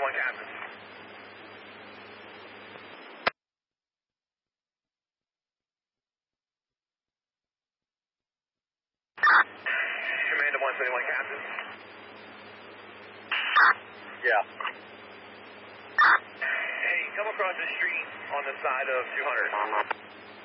171, Captain. Command to 171, Captain. Yeah. Hey, come across the street on the side of 200.